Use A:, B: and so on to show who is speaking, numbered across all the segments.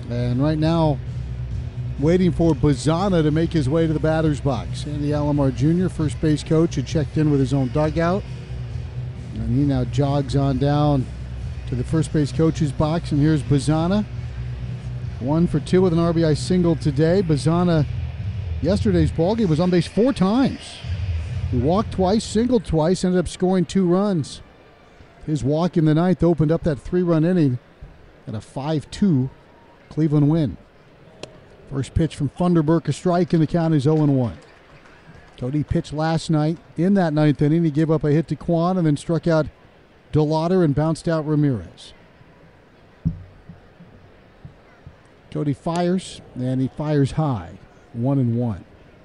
A: And right now, waiting for Bazana to make his way to the batter's box. Andy Alomar Jr., first base coach, had checked in with his own dugout. And he now jogs on down to the first base coach's box. And here's Bazana. 1 for 2 with an RBI single today. Bazana, yesterday's ballgame, was on base 4 times. He walked twice, singled twice, ended up scoring 2 runs. His walk in the ninth opened up that 3-run inning at a 5-2 Cleveland win. First pitch from Funderburk, a strike, and the count is 0-1. Cody pitched last night. In that ninth inning, he gave up a hit to Kwan and then struck out DeLauder and bounced out Ramirez. Cody fires, and he fires high, 1-1.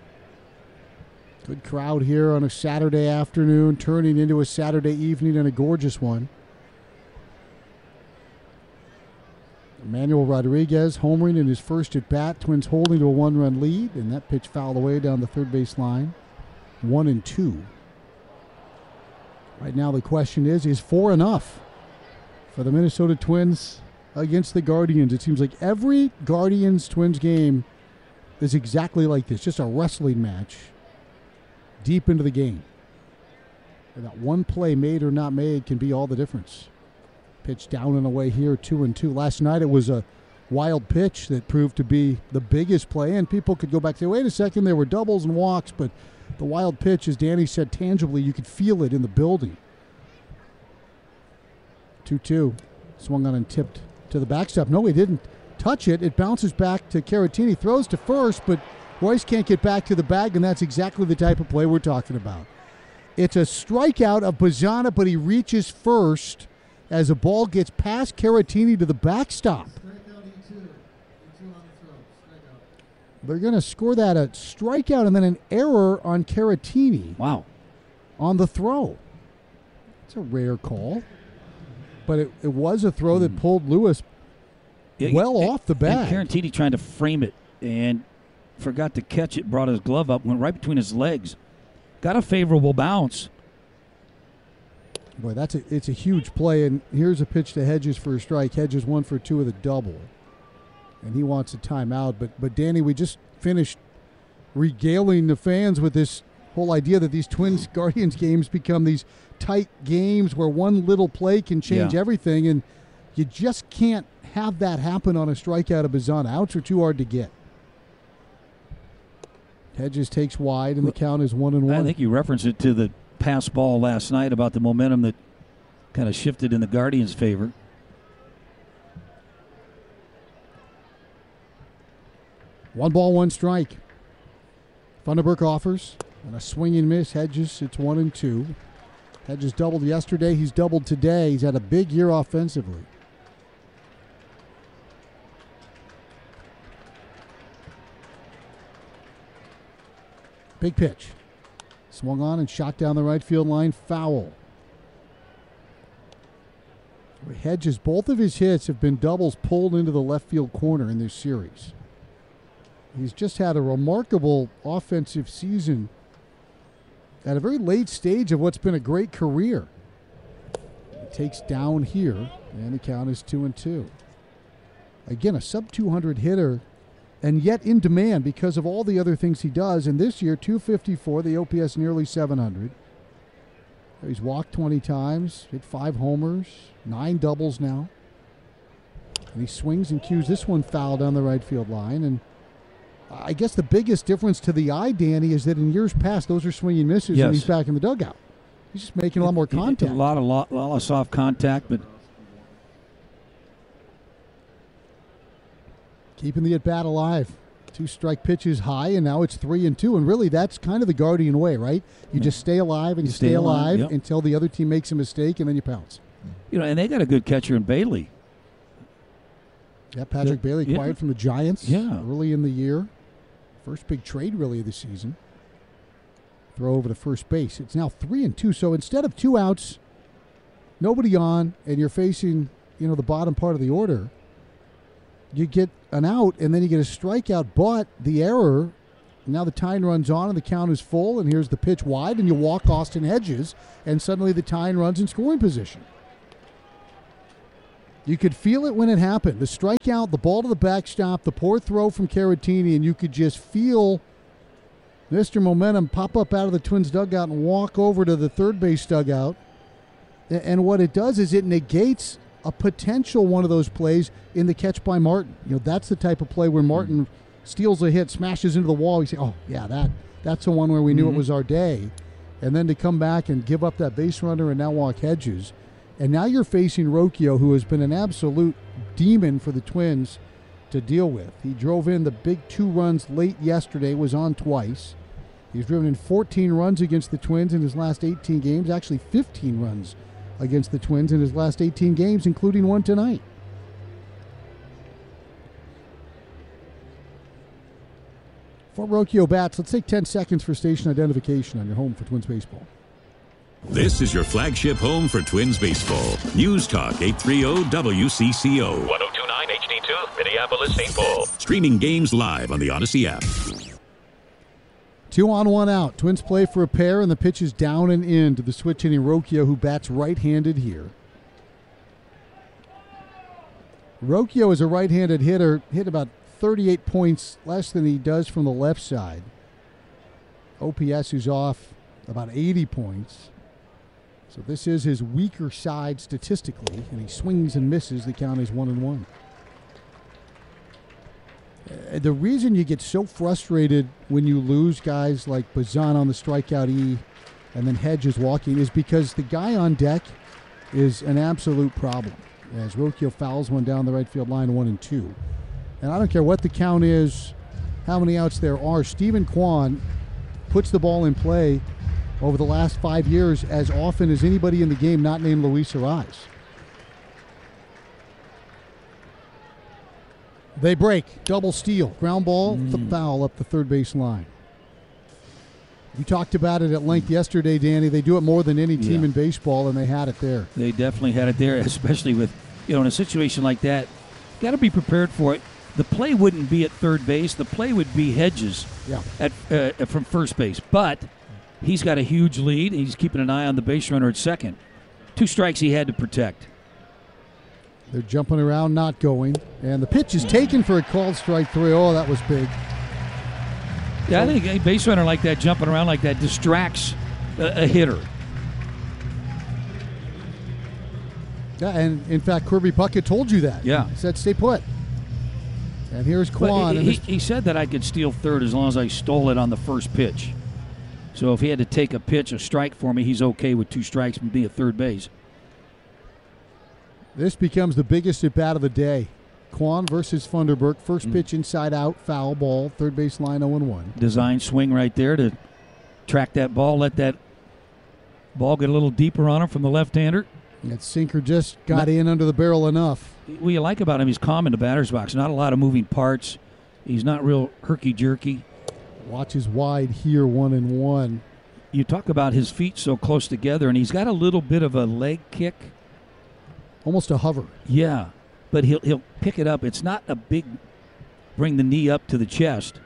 A: Good crowd here on a Saturday afternoon, turning into a Saturday evening and a gorgeous one. Emmanuel Rodriguez homering in his first at-bat. Twins holding to a 1-run lead, and that pitch fouled away down the third base line. 1-2. Right now the question is 4 enough for the Minnesota Twins against the Guardians? It seems like every Guardians-Twins game is exactly like this, just a wrestling match deep into the game. And that one play made or not made can be all the difference. Pitch down and away here, 2-2. Last night it was a wild pitch that proved to be the biggest play, and people could go back and say, wait a second, there were doubles and walks, but the wild pitch, as Danny said, tangibly, you could feel it in the building. 2-2. Swung on and tipped to the backstop. No, he didn't touch it. It bounces back to Caratini, throws to first, but Royce can't get back to the bag, and that's exactly the type of play we're talking about. It's a strikeout of Bazana, but he reaches first as a ball gets past Caratini to the backstop. They're going to score that a strikeout and then an error on Caratini.
B: Wow.
A: On the throw. It's a rare call. But it was a throw that pulled Lewis off the bag.
B: And Caratini trying to frame it and forgot to catch it, brought his glove up, went right between his legs. Got a favorable bounce.
A: Boy, it's a huge play, and here's a pitch to Hedges for a strike. Hedges 1 for 2 with a double, and he wants a timeout. But Danny, we just finished regaling the fans with this whole idea that these Twins Guardians games become these tight games where one little play can change everything, and you just can't have that happen on a strikeout of Bazana. Outs are too hard to get. Hedges takes wide, and the count is 1-1.
B: I think you referenced it to the pass ball last night about the momentum that kind of shifted in the Guardians' favor.
A: One ball, one strike. Funderburk offers, and a swing and miss. Hedges, it's 1-2. Hedges doubled yesterday. He's doubled today. He's had a big year offensively. Big pitch. Swung on and shot down the right field line. Foul. Hedges, both of his hits have been doubles pulled into the left field corner in this series. He's just had a remarkable offensive season at a very late stage of what's been a great career. He takes down here, and the count is 2-2. Again, a sub-200 hitter, and yet in demand because of all the other things he does. And this year, 254, the OPS nearly 700. He's walked 20 times, hit 5 homers, 9 doubles now. And he swings and cues this one foul down the right field line. And I guess the biggest difference to the eye, Danny, is that in years past, those are swinging misses, and he's back in the dugout. He's just making a lot more contact.
B: A lot of soft contact, but
A: keeping the at-bat alive. 2 strike pitches high, and now it's 3-2. And really, that's kind of the Guardian way, right? You just stay alive and you stay alive until the other team makes a mistake, and then you pounce.
B: And they got a good catcher in Bailey.
A: Yeah, Patrick Bailey acquired from the Giants early in the year. First big trade, really, of the season. Throw over to first base. It's now 3-2. So instead of 2 outs, nobody on, and you're facing, the bottom part of the order, you get an out, and then you get a strikeout, but the error, now the tying runs on, and the count is full, and here's the pitch wide, and you walk Austin Hedges, and suddenly the tying runs in scoring position. You could feel it when it happened. The strikeout, the ball to the backstop, the poor throw from Caratini, and you could just feel Mr. Momentum pop up out of the Twins dugout and walk over to the third base dugout. And what it does is it negates a potential one of those plays in the catch by Martin. That's the type of play where Martin steals a hit, smashes into the wall. You say, oh, yeah, that's the one where we knew it was our day. And then to come back and give up that base runner and now walk Hedges. And now you're facing Rocchio, who has been an absolute demon for the Twins to deal with. He drove in the big 2 runs late yesterday, was on twice. He's driven in 14 runs against the Twins in his last 18 games, actually 15 runs against the Twins in his last 18 games, including one tonight. For Rocchio bats, let's take 10 seconds for station identification on your home for Twins baseball.
C: This is your flagship home for Twins baseball. News Talk 830 WCCO.
D: 1029 HD2, Minneapolis, St. Paul.
C: Streaming games live on the Odyssey app.
A: 2 on, 1 out. Twins play for a pair, and the pitch is down and in to the switch-hitting Rocchio, who bats right-handed here. Rocchio is a right-handed hitter, hit about 38 points less than he does from the left side. OPS is off about 80 points. So this is his weaker side statistically, and he swings and misses. The count is 1-1. The reason you get so frustrated when you lose guys like Bazan on the strikeout E and then Hedges walking is because the guy on deck is an absolute problem. As Rocchio fouls one down the right field line, 1-2. And I don't care what the count is, how many outs there are, Stephen Kwan puts the ball in play over the last 5 years as often as anybody in the game not named Luis Arraez. They break, double steal, ground ball, foul up the third base line. We talked about it at length yesterday, Danny. They do it more than any team in baseball, and they had it there.
B: They definitely had it there, especially with, in a situation like that, got to be prepared for it. The play wouldn't be at third base. The play would be Hedges from first base. But he's got a huge lead. He's keeping an eye on the base runner at second. 2 strikes he had to protect.
A: They're jumping around, not going. And the pitch is taken for a called strike 3. Oh, that was big.
B: Yeah, I think a base runner like that, jumping around like that, distracts a hitter.
A: Yeah, and in fact, Kirby Puckett told you that.
B: Yeah.
A: He said, stay put. And here's Kwan.
B: He said that I could steal third as long as I stole it on the first pitch. So if he had to take a pitch, a strike for me, he's okay with 2 strikes and be at third base.
A: This becomes the biggest at bat of the day. Kwan versus Funderburk. First pitch inside out, foul ball, third base line 0-1.
B: Design swing right there to track that ball, let that ball get a little deeper on him from the left-hander.
A: That sinker just got in under the barrel enough.
B: What you like about him, he's calm in the batter's box. Not a lot of moving parts. He's not real herky-jerky.
A: Watches wide here, 1-1.
B: You talk about his feet so close together, and he's got a little bit of a leg kick.
A: Almost a hover.
B: Yeah, but he'll pick it up. It's not a big bring the knee up to the chest.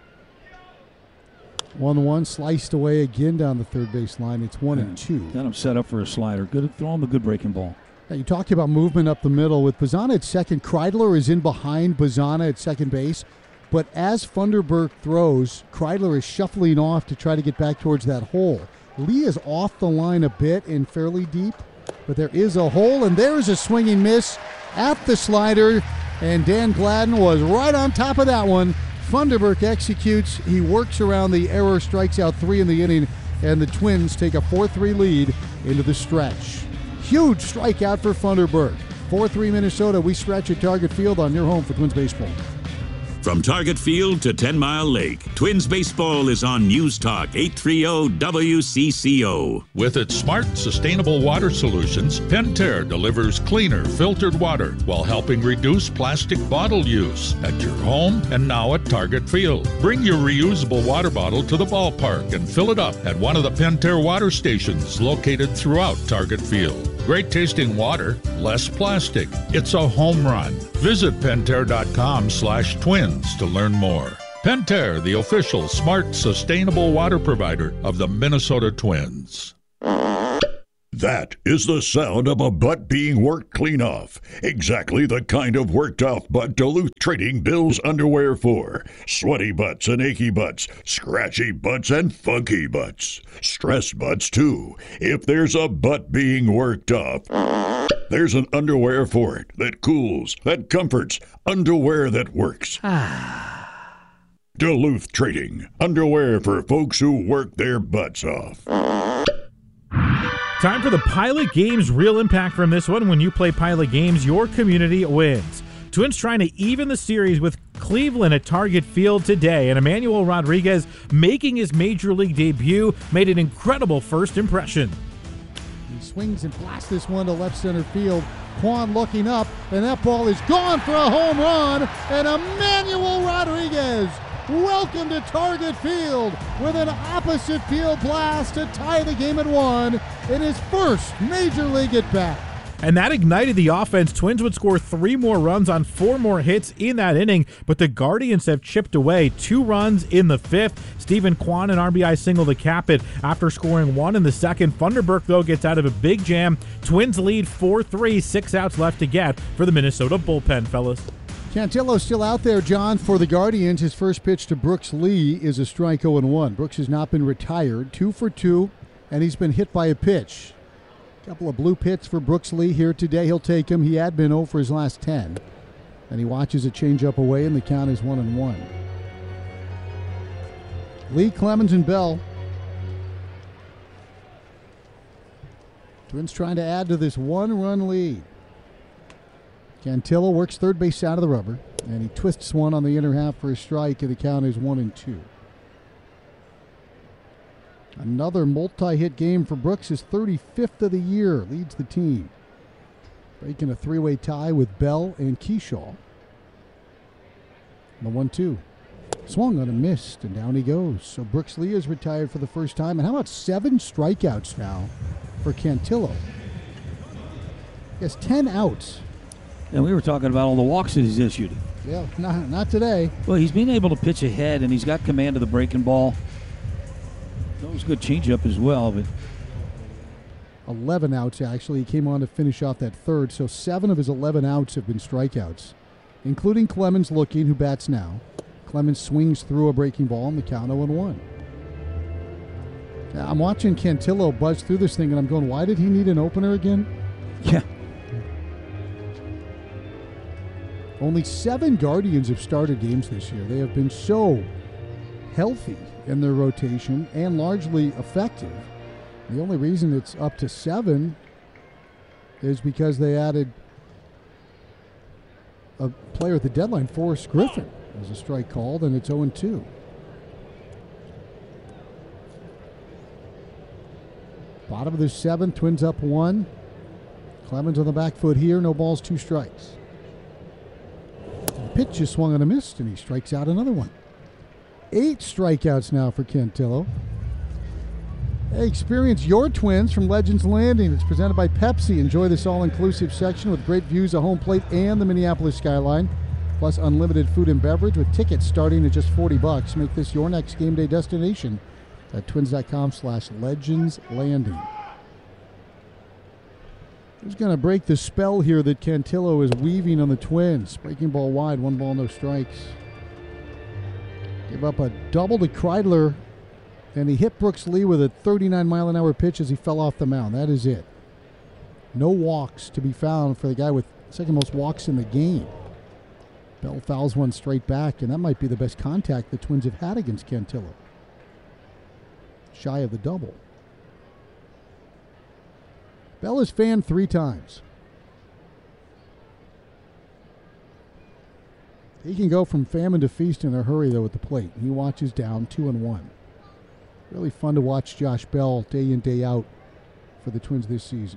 A: 1-1, sliced away again down the third base line. It's 1-2.
B: Got him set up for a slider. Good, throw him a good breaking ball.
A: Now, you talked about movement up the middle with Bazana at second. Kreidler is in behind Bazana at second base. But as Funderburk throws, Kreidler is shuffling off to try to get back towards that hole. Lee is off the line a bit and fairly deep, but there is a hole, and there is a swinging miss at the slider, and Dan Gladden was right on top of that one. Funderburk executes. He works around the error, strikes out 3 in the inning, and the Twins take a 4-3 lead into the stretch. Huge strikeout for Funderburk. 4-3 Minnesota. We stretch at Target Field on your home for Twins baseball.
C: From Target Field to 10 Mile Lake, Twins baseball is on News Talk 830 WCCO.
E: With its smart, sustainable water solutions, Pentair delivers cleaner, filtered water while helping reduce plastic bottle use at your home and now at Target Field. Bring your reusable water bottle to the ballpark and fill it up at one of the Pentair water stations located throughout Target Field. Great tasting water, less plastic. It's a home run. Visit Pentair.com/twins to learn more. Pentair, the official smart, sustainable water provider of the Minnesota Twins.
F: That is the sound of a butt being worked clean off. Exactly the kind of worked off butt Duluth Trading bills underwear for. Sweaty butts and achy butts, scratchy butts and funky butts. Stress butts too. If there's a butt being worked off, there's an underwear for it that cools, that comforts, underwear that works. Duluth Trading. Underwear for folks who work their butts off.
G: Time for the Pilot Games Real Impact from this one. When you play Pilot Games, your community wins. Twins trying to even the series with Cleveland at Target Field today, and Emmanuel Rodriguez, making his Major League debut, made an incredible first impression.
A: He swings and blasts this one to left center field. Kwan looking up, and that ball is gone for a home run, and Emmanuel Rodriguez, welcome to Target Field with an opposite field blast to tie the game at 1 in his first Major League at-bat.
G: And that ignited the offense. Twins would score 3 more runs on 4 more hits in that inning, but the Guardians have chipped away 2 runs in the 5th. Stephen Kwan, an RBI single to cap it after scoring 1 in the 2nd. Funderburk, though, gets out of a big jam. Twins lead 4-3, 6 outs left to get for the Minnesota bullpen, fellas.
A: Cantillo still out there, John, for the Guardians. His first pitch to Brooks Lee is a strike 0-1. Brooks has not been retired, 2 for 2, and he's been hit by a pitch. A couple of blue pits for Brooks Lee here today. He'll take him. He had been 0 for his last 10. And he watches a changeup away, and the count is 1-1. Lee, Clemens, and Bell. Twins trying to add to this 1-run lead. Cantillo works third base out of the rubber, and he twists one on the inner half for a strike, and the count is 1-2. Another multi-hit game for Brooks, his 35th of the year, leads the team. Breaking a 3-way tie with Bell and Keyshaw. The 1-2. Swung on a missed, and down he goes. So Brooks Lee is retired for the first time. And how about 7 strikeouts now for Cantillo? He has 10 outs.
B: And we were talking about all the walks that he's issued.
A: Yeah, not today.
B: Well, he's been able to pitch ahead, and he's got command of the breaking ball. That was a good changeup as well. But
A: 11 outs, actually. He came on to finish off that third. So 7 of his 11 outs have been strikeouts, including Clemens looking, who bats now. Clemens swings through a breaking ball, and the count 0-1. I'm watching Cantillo buzz through this thing, and I'm going, why did he need an opener again?
B: Yeah.
A: Only 7 Guardians have started games this year. They have been so healthy in their rotation and largely effective. The only reason it's up to 7 is because they added a player at the deadline, Forrest Griffin. There's a strike called, and it's 0-2. Bottom of the 7th, Twins up 1. Clemens on the back foot here, no balls, 2 strikes. The pitch is swung on a miss, and he strikes out another one. 8 strikeouts now for Cantillo. Hey, experience your Twins from Legends Landing. It's presented by Pepsi. Enjoy this all-inclusive section with great views of home plate and the Minneapolis skyline, plus unlimited food and beverage with tickets starting at just $40. Make this your next game day destination at twins.com/legendslanding. Who's going to break the spell here that Cantillo is weaving on the Twins? Breaking ball wide, 1 ball, no strikes. Gave up a double to Kreidler, and he hit Brooks Lee with a 39-mile-an-hour pitch as he fell off the mound. That is it. No walks to be found for the guy with second most walks in the game. Bell fouls one straight back, and that might be the best contact the Twins have had against Cantillo. Shy of the double. Bell is fanned 3 times. He can go from famine to feast in a hurry, though, at the plate. He watches down 2-1. Really fun to watch Josh Bell day in, day out for the Twins this season.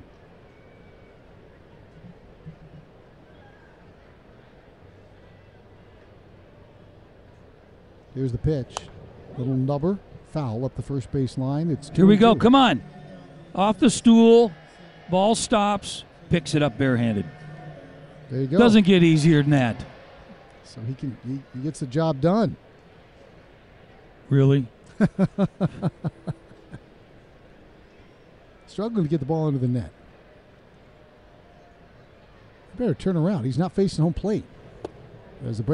A: Here's the pitch. Little nubber. Foul up the first base line. It's
B: here we go. Come on. Off the stool. Ball stops. Picks it up barehanded.
A: There you go.
B: Doesn't get easier than that.
A: So he gets the job done.
B: Really?
A: Struggling to get the ball under the net. Better turn around. He's not facing home plate. As the break